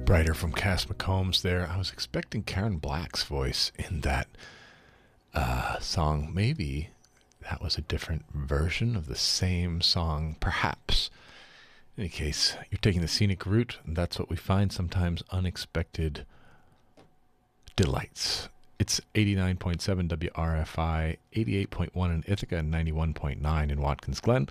Brighter from Cass McCombs there. I was expecting Karen Black's voice in that song. Maybe that was a different version of the same song, perhaps. In any case, you're taking the scenic route, and that's what we find sometimes, unexpected delights. It's 89.7 WRFI, 88.1 in Ithaca, and 91.9 in Watkins Glen.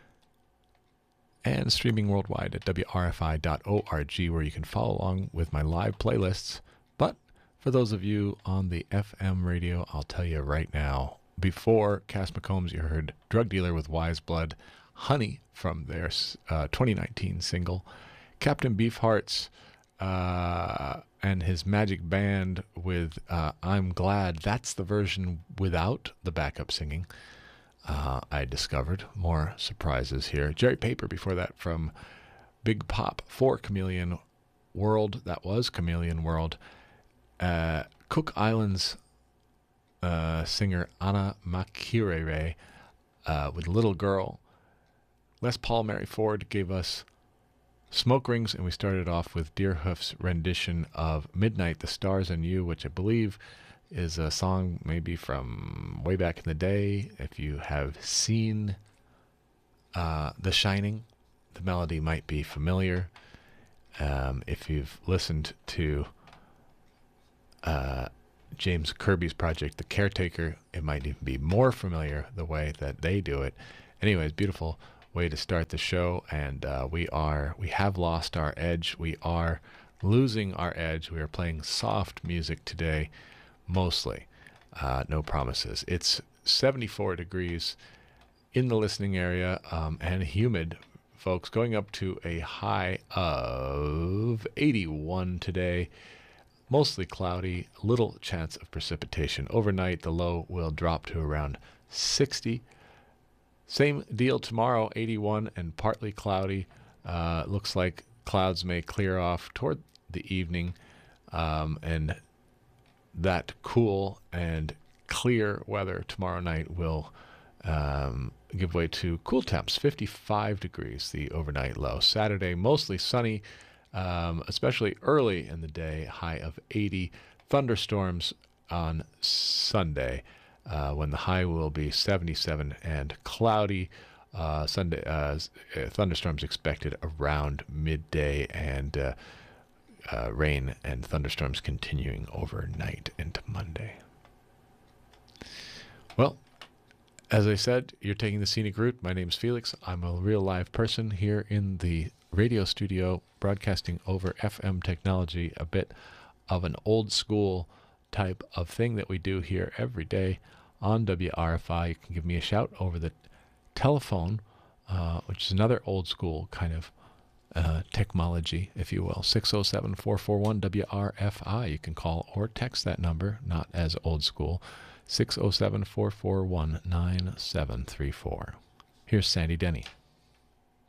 And streaming worldwide at wrfi.org, where you can follow along with my live playlists. But for those of you on the FM radio, I'll tell you right now, before Cass McCombs, you heard Drug Dealer with Wise Blood, Honey from their 2019 single, Captain Beefhearts and his Magic Band with I'm Glad. That's the version without the backup singing. I discovered more surprises here. Jerry Paper before that from Big Pop for Chameleon World. That was Chameleon World. Cook Islands singer Anna Makirere with Little Girl. Les Paul Mary Ford gave us Smoke Rings, and we started off with Deerhoof's rendition of Midnight, the Stars and You, which I believe is a song maybe from way back in the day. If you have seen The Shining, the melody might be familiar. If you've listened to James Kirby's project, The Caretaker, it might even be more familiar the way that they do it. Anyways, beautiful way to start the show, and we have lost our edge. We are losing our edge. We are playing soft music today. Mostly. No promises. It's 74 degrees in the listening area and humid, folks, going up to a high of 81 today. Mostly cloudy, little chance of precipitation. Overnight, the low will drop to around 60. Same deal tomorrow, 81 and partly cloudy. Looks like clouds may clear off toward the evening, and that cool and clear weather tomorrow night will give way to cool temps, 55 degrees, the overnight low. Saturday, mostly sunny, especially early in the day, high of 80. Thunderstorms on Sunday, when the high will be 77 and cloudy. Sunday, thunderstorms expected around midday, and rain and thunderstorms continuing overnight into Monday. Well, as I said, you're taking the scenic route. My name's Felix. I'm a real live person here in the radio studio, broadcasting over FM technology, a bit of an old school type of thing that we do here every day on WRFI. You can give me a shout over the telephone, which is another old school kind of technology, if you will. 607-441-WRFI. You can call or text that number, not as old school. 607-441-9734. Here's Sandy Denny.